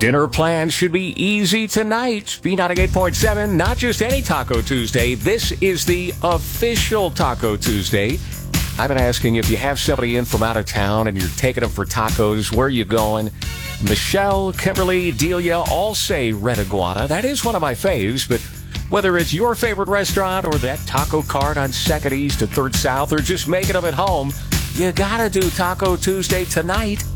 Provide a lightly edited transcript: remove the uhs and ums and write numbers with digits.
Dinner plans should be easy tonight. B98.7, not just any Taco Tuesday. This is the official Taco Tuesday. I've been asking if you have somebody in from out of town and you're taking them for tacos, where are you going? Michelle, Kimberly, Delia all say Red Iguana. That is one of my faves, but whether it's your favorite restaurant or that taco cart on 2nd East to 3rd South or just making them at home, you gotta do Taco Tuesday tonight.